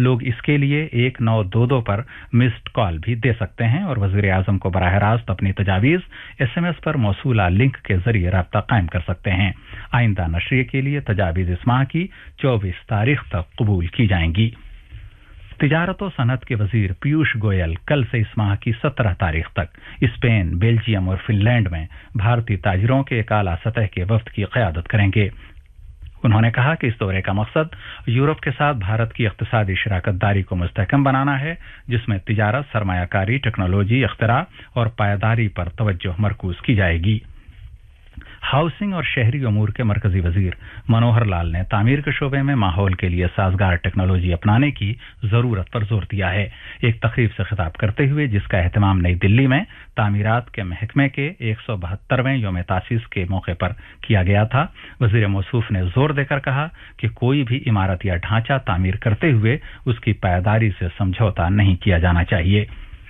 लोग इसके लिए 1922 पर मिस्ड कॉल भी दे सकते हैं और वजीर आजम को बराह रास्त अपनी तजावीज़ SMS पर मौसूला लिंक के जरिए राब्ता कायम कर सकते हैं। आइंदा नशरिये के लिए तजावीज़ इस माह की 24 तारीख तक कबूल की जाएंगी। तिजारत और सनत के वजीर पीयूष गोयल कल से इस माह की 17 तारीख तक स्पेन, बेल्जियम और फिनलैंड में भारतीय ताजिरों के एक आला सतह के वफ्द की क़यादत करेंगे। उन्होंने कहा कि इस दौरे का मकसद यूरोप के साथ भारत की इक़्तिसादी शराकतदारी को मुस्तहकम बनाना है, जिसमें तिजारत, सरमायाकारी, टेक्नोलॉजी, इख्तिरा और पायदारी पर तवज्जो मरकूज की जाएगी। हाउसिंग और शहरी अमूर के मरकजी वजीर मनोहर लाल ने तामीर के शोबे में माहौल के लिए साजगार टेक्नोलॉजी अपनाने की जरूरत पर जोर दिया है। एक तकरीब से खिताब करते हुए, जिसका एहतमाम नई दिल्ली में तामीरात के महकमे के 172वें यौम तासीस के मौके पर किया गया था, वजीर मौसूफ ने जोर देकर कहा कि कोई भी इमारत या ढांचा तामीर करते हुए उसकी पायदारी से समझौता नहीं किया जाना चाहिए।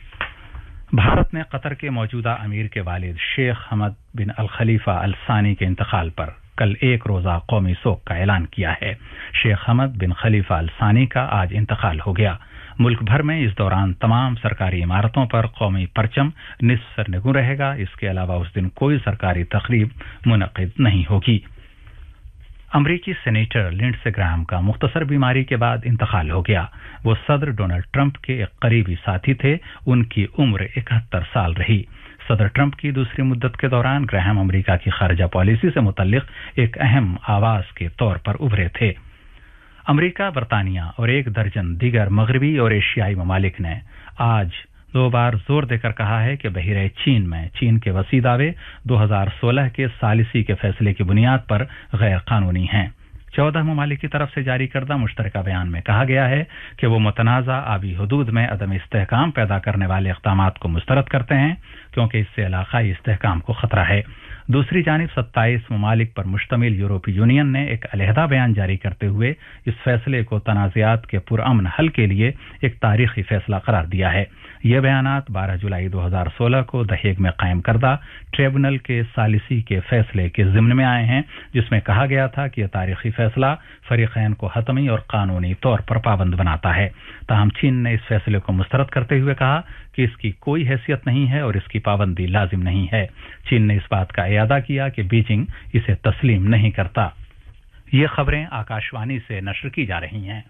भारत ने कतर के मौजूदा अमीर के वालिद शेख हमद बिन अल खलीफा अल सानी के इंतकाल पर कल एक रोजा कौमी शोक का ऐलान किया है। शेख हमद बिन खलीफा अल सानी का आज इंतकाल हो गया। मुल्क भर में इस दौरान तमाम सरकारी इमारतों पर कौमी परचम निस्फ सरनगू रहेगा। इसके अलावा उस दिन कोई सरकारी तकरीब मुनक़िद नहीं होगी। अमरीकी सेनेटर लिंडसे ग्राहम का मुख्तसर बीमारी के बाद इंतकाल हो गया। वो सदर डोनाल्ड ट्रंप के एक करीबी साथी थे। उनकी उम्र 71 साल रही। सदर ट्रंप की दूसरी मुद्दत के दौरान ग्राहम अमेरिका की खारजा पॉलिसी से मुतल्लिक एक अहम आवाज के तौर पर उभरे थे। अमेरिका, बरतानिया और एक दर्जन दीगर मगरबी और एशियाई ममालिक ने आज 2 बार जोर देकर कहा है कि बहिरे चीन में चीन के वसी दावे 2016 के सालिसी के फैसले की बुनियाद पर गैर कानूनी हैं। 14 ममालिक की तरफ से जारी करदा मुश्तरका बयान में कहा गया है कि वो मुतनाज़ा आबी हदूद में अदम इस्तेहकाम पैदा करने वाले इक़दामात को मुस्तरद करते हैं, क्योंकि इससे इलाक़ाई इस्तेहकाम को खतरा है। दूसरी जानिब 27 ममालिक पर मुश्तमिल यूरोपीय यूनियन ने एक अलहदा बयान जारी करते हुए इस फैसले को तनाज़ात के पुरअमन हल के लिए एक तारीखी फैसला करार दिया है। ये बयानात 12 जुलाई 2016 को द हेग में कायम करदा ट्रिब्यूनल के सालिसी के फैसले के ज़िम्न में आए हैं, जिसमें कहा गया था कि यह तारीखी फैसला फरीक़ैन को हतमी और कानूनी तौर पर पाबंद बनाता है। ताहम चीन ने इस फैसले को मुस्तरद करते हुए कहा कि इसकी कोई हैसियत नहीं है और इसकी पाबंदी लाजिम नहीं है। चीन ने इस बात का इयादा किया कि बीजिंग इसे तस्लीम नहीं करता। ये खबरें आकाशवाणी से नश्र की जा रही हैं।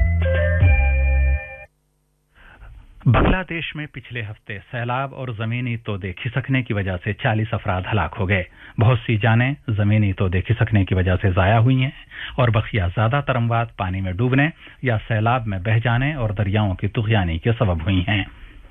बांग्लादेश में पिछले हफ्ते सैलाब और जमीनी तोदे खिसकने की वजह से 40 अफराद हलाक हो गए। बहुत सी जानें जमीनी तोदे खिसकने की वजह से ज़ाया हुई हैं और बकिया ज़्यादातर अमवात पानी में डूबने या सैलाब में बह जाने और दरियाओं की तुग़यानी के सबब हुई हैं।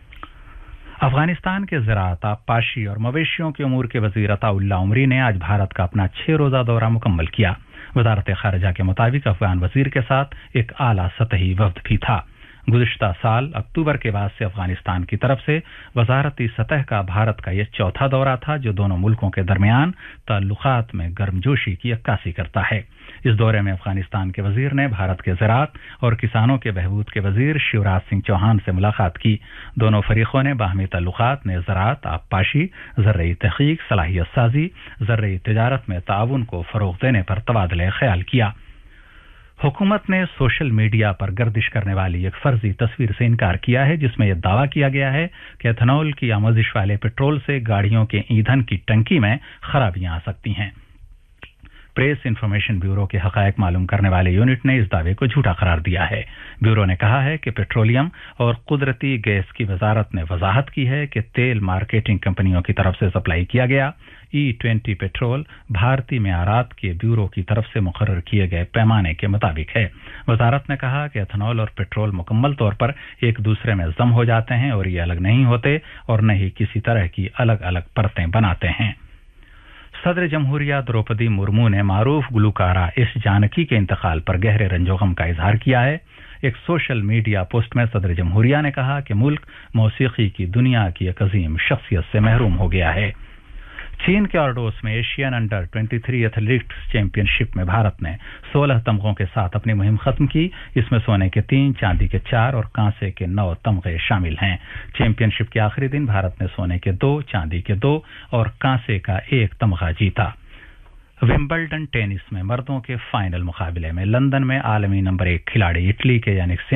अफगानिस्तान के ज़राअत, आबपाशी और मवेशियों के उमूर के वज़ीर अताउल्लाह उमरी ने आज भारत का अपना 6 रोज़ा दौरा मुकम्मल किया। वज़ारत ख़ारिजा के मुताबिक अफगान वज़ीर के साथ एक आला सतही वफ़द भी था। गुज़िश्ता साल अक्टूबर के बाद से अफगानिस्तान की तरफ से वज़ारती सतह का भारत का यह चौथा दौरा था, जो दोनों मुल्कों के दरमियान ताल्लुकात में गर्मजोशी की अक्कासी करता है। इस दौरे में अफगानिस्तान के वज़ीर ने भारत के ज़राअत और किसानों के बहबूद के वज़ीर शिवराज सिंह चौहान से मुलाकात की। दोनों फरीक़ों ने बाहमी ताल्लुकात में ज़राअत, आबपाशी, ज़र्ई तहक़ीक़, सलाहियत साज़ी, ज़र्ई तिजारत में ताउन को फ़रोग़ देने पर तबादले ख़याल किया। हुकूमत ने सोशल मीडिया पर गर्दिश करने वाली एक फर्जी तस्वीर से इनकार किया है, जिसमें यह दावा किया गया है कि एथनॉल की आमोजिश वाले पेट्रोल से गाड़ियों के ईंधन की टंकी में खराबियां आ सकती हैं। प्रेस इन्फॉर्मेशन ब्यूरो के हक़ाइक़ मालूम करने वाले यूनिट ने इस दावे को झूठा करार दिया है। ब्यूरो ने कहा है कि पेट्रोलियम और कुदरती गैस की वजारत ने वजाहत की है कि तेल मार्केटिंग कंपनियों की तरफ से सप्लाई किया गया E20 पेट्रोल भारतीय मेयारात के ब्यूरो की तरफ से मुकर्रर किए गए पैमाने के मुताबिक है। वजारत ने कहा कि एथनॉल और पेट्रोल मुकम्मल तौर पर एक दूसरे में जम हो जाते हैं और ये अलग नहीं होते और न ही किसी तरह की अलग अलग परतें बनाते हैं। सदर जमहूरिया द्रौपदी मुर्मू ने मारूफ गुलकारा एस जानकी के इंतकाल पर गहरे रंजोगम का इजहार किया है। एक सोशल मीडिया पोस्ट में सदर जमहूरिया ने कहा कि मुल्क मौसीकी की दुनिया की एक अजीम शख्सियत से महरूम हो गया है। चीन के ऑर्डोस में एशियन अंडर 23 एथलेटिक्स चैंपियनशिप में भारत ने 16 तमगों के साथ अपनी मुहिम खत्म की। इसमें सोने के 3, चांदी के 4 और कांसे के 9 तमगे शामिल हैं। चैंपियनशिप के आखिरी दिन भारत ने सोने के 2, चांदी के 2 और कांसे का 1 तमगा जीता। विंबलडन टेनिस में मर्दों के फाइनल मुकाबले में लंदन में आलमी नंबर 1 खिलाड़ी इटली के यानिक